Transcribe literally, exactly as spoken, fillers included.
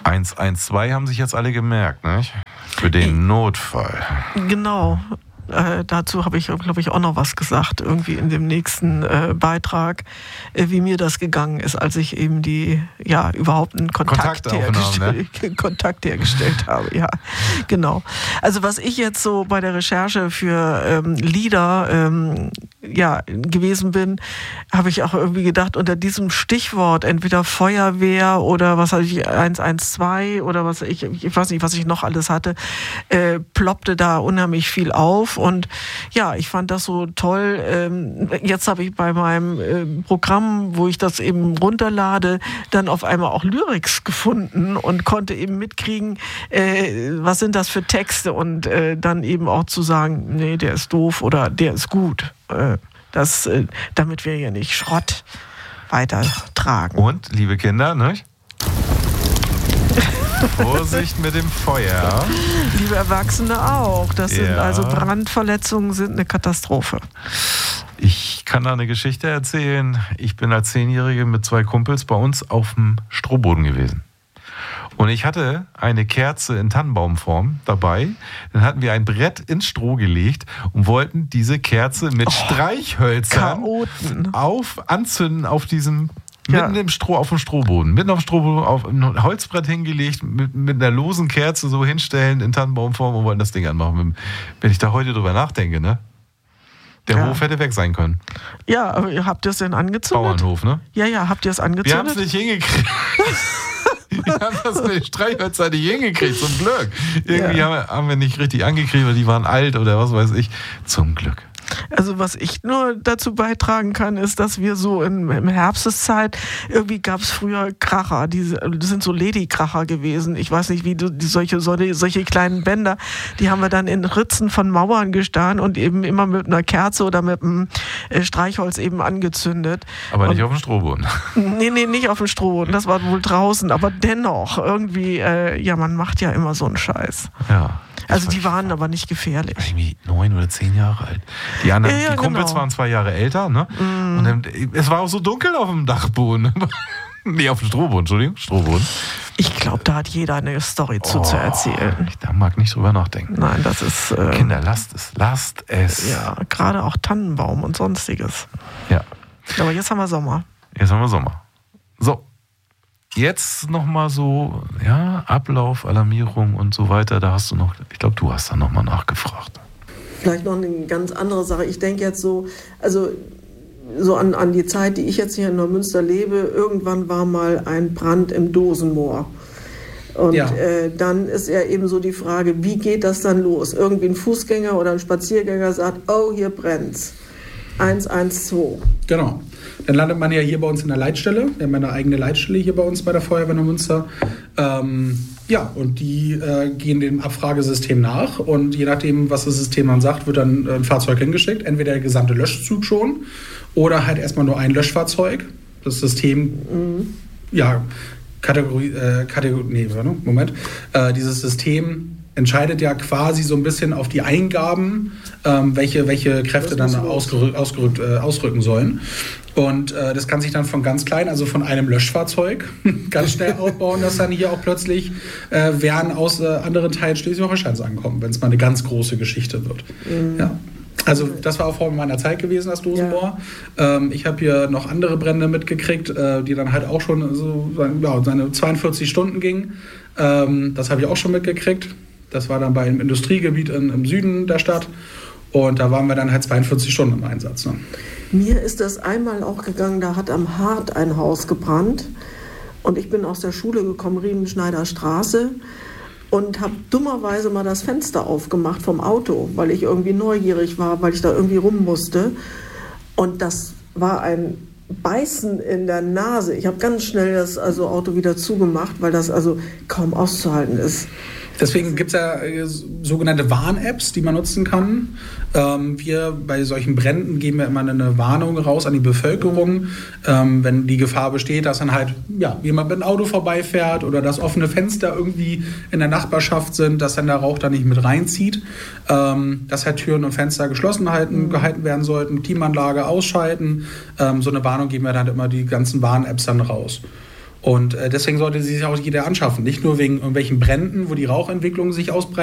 eins eins zwei haben sich jetzt alle gemerkt, nicht? Für den Notfall. Genau. Äh, dazu habe ich, glaube ich, auch noch was gesagt, irgendwie in dem nächsten äh, Beitrag, äh, wie mir das gegangen ist, als ich eben die, ja, überhaupt einen Kontakt, hergestellt, ne? Kontakt hergestellt habe. Ja, genau. Also was ich jetzt so bei der Recherche für ähm, Lieder ähm, ja, gewesen bin, habe ich auch irgendwie gedacht, unter diesem Stichwort, entweder Feuerwehr oder was hatte ich, eins eins zwei oder was ich, ich weiß nicht, was ich noch alles hatte, äh, ploppte da unheimlich viel auf. Und ja, ich fand das so toll. Jetzt habe ich bei meinem Programm, wo ich das eben runterlade, dann auf einmal auch Lyrics gefunden und konnte eben mitkriegen, was sind das für Texte und dann eben auch zu sagen, nee, der ist doof oder der ist gut. Das, damit wir hier nicht Schrott weitertragen. Und, liebe Kinder, ne? Vorsicht mit dem Feuer. Liebe Erwachsene auch. Das sind ja. also Brandverletzungen sind eine Katastrophe. Ich kann da eine Geschichte erzählen. Ich bin als Zehnjährige mit zwei Kumpels bei uns auf dem Strohboden gewesen. Und ich hatte eine Kerze in Tannenbaumform dabei. Dann hatten wir ein Brett ins Stroh gelegt und wollten diese Kerze mit oh, Streichhölzern Chaoten. auf, anzünden auf diesem Mitten ja. im Stroh, auf dem Strohboden. Mitten auf dem Strohboden, auf ein Holzbrett hingelegt, mit, mit einer losen Kerze so hinstellen in Tannenbaumform und wollten das Ding anmachen. Wenn ich da heute drüber nachdenke, ne? Der ja. Hof hätte weg sein können. Ja, aber habt ihr es denn angezündet? Bauernhof, ne? Ja, ja, habt ihr es angezündet? Wir haben es nicht hingekriegt. Wir haben das mit den Streichhölzern nicht hingekriegt, zum Glück. Irgendwie ja. haben, wir, haben wir nicht richtig angekriegt, weil die waren alt oder was weiß ich. Zum Glück. Also was ich nur dazu beitragen kann, ist, dass wir so in, in Herbsteszeit, irgendwie gab es früher Kracher, die, das sind so Ladykracher gewesen. Ich weiß nicht, wie du, die, solche, solche, solche kleinen Bänder, die haben wir dann in Ritzen von Mauern gestarrt und eben immer mit einer Kerze oder mit einem Streichholz eben angezündet. Aber und, nicht auf dem Strohboden. Nee, nee, nicht auf dem Strohboden, das war wohl draußen, aber dennoch, irgendwie, äh, ja, man macht ja immer so einen Scheiß. Ja. Also die waren aber nicht gefährlich. Irgendwie neun oder zehn Jahre alt. Die anderen, ja, ja, die Kumpels genau. waren zwei Jahre älter, ne? Mm. Und dann, es war auch so dunkel auf dem Dachboden. Nee, auf dem Strohboden, Entschuldigung, Strohboden. Ich glaube, da hat jeder eine Story zu, oh, zu erzählen. Ich da mag nicht drüber nachdenken. Nein, das ist... Äh, Kinder, lasst es, lasst es. Ja, gerade auch Tannenbaum und Sonstiges. Ja. Aber jetzt haben wir Sommer. Jetzt haben wir Sommer. So. Jetzt nochmal so, ja, Ablauf, Alarmierung und so weiter, da hast du noch, ich glaube, du hast da nochmal nachgefragt. Vielleicht noch eine ganz andere Sache. Ich denke jetzt so, also so an, an die Zeit, die ich jetzt hier in Neumünster lebe, irgendwann war mal ein Brand im Dosenmoor. Und ja. äh, dann ist ja eben so die Frage, wie geht das dann los? Irgendwie ein Fußgänger oder ein Spaziergänger sagt, oh, hier brennt's. eins eins zwei. Genau. Dann landet man ja hier bei uns in der Leitstelle. Wir haben eine eigene Leitstelle hier bei uns bei der Feuerwehr Neumünster. Ähm, ja, und die äh, gehen dem Abfragesystem nach. Und je nachdem, was das System dann sagt, wird dann ein Fahrzeug hingeschickt. Entweder der gesamte Löschzug schon oder halt erstmal nur ein Löschfahrzeug. Das System, mhm. ja, Kategorie, äh, Kategorie, nee, warte, Moment. Äh, dieses System entscheidet ja quasi so ein bisschen auf die Eingaben, ähm, welche, welche Kräfte dann ausgerück, ausgerückt, äh, ausrücken sollen. Und äh, das kann sich dann von ganz klein, also von einem Löschfahrzeug, ganz schnell aufbauen, dass dann hier auch plötzlich äh, Wehren aus äh, anderen Teilen Schleswig-Holsteins ankommen, wenn es mal eine ganz große Geschichte wird. Mhm. Ja. Also das war auch vor meiner Zeit gewesen, das Dosenmoor. Ja. Ähm, ich habe hier noch andere Brände mitgekriegt, äh, die dann halt auch schon so ja, seine zweiundvierzig Stunden gingen. Ähm, das habe ich auch schon mitgekriegt. Das war dann bei einem Industriegebiet in, im Süden der Stadt. Und da waren wir dann halt zweiundvierzig Stunden im Einsatz. Ne? Mir ist das einmal auch gegangen, da hat am Hart ein Haus gebrannt. Und ich bin aus der Schule gekommen, Riemenschneider Straße. Und habe dummerweise mal das Fenster aufgemacht vom Auto, weil ich irgendwie neugierig war, weil ich da irgendwie rum musste. Und das war ein Beißen in der Nase. Ich habe ganz schnell das also Auto wieder zugemacht, weil das also kaum auszuhalten ist. Deswegen gibt es ja sogenannte Warn-Apps, die man nutzen kann. Ähm, wir bei solchen Bränden geben wir immer eine Warnung raus an die Bevölkerung, ähm, wenn die Gefahr besteht, dass dann halt ja, jemand mit einem Auto vorbeifährt oder dass offene Fenster irgendwie in der Nachbarschaft sind, dass dann der Rauch da nicht mit reinzieht. Ähm, dass halt Türen und Fenster geschlossen halten, mhm. gehalten werden sollten, Klimaanlage ausschalten. Ähm, so eine Warnung geben wir dann immer die ganzen Warn-Apps dann raus. Und äh, deswegen sollte sie sich auch jeder anschaffen. Nicht nur wegen irgendwelchen Bränden, wo die Rauchentwicklung sich ausbreitet,